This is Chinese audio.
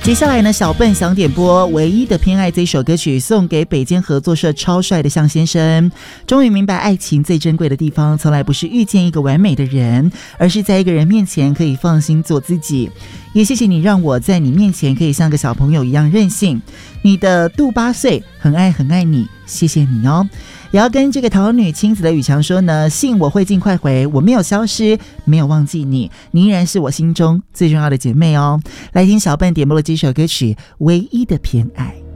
接下来呢，小笨想点播《唯一的偏爱》这首歌曲，送给北间合作社超帅的向先生。终于明白，爱情最珍贵的地方，从来不是遇见一个完美的人，而是在一个人面前可以放心做自己。也谢谢你让我在你面前可以像个小朋友一样任性。你的杜8岁，很爱很爱你，谢谢你哦。也要跟这个桃女亲子的宇强说呢，信我会尽快回，我没有消失，没有忘记你，你依然是我心中最重要的姐妹哦。来听小笨点播的这首歌曲《唯一的偏爱》。